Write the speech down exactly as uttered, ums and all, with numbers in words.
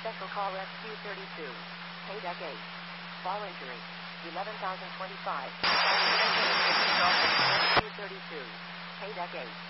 Special call S Q thirty-two. Pay deck eight. Fall injury. eleven thousand twenty-five. S Q thirty-two. Pay deck eight.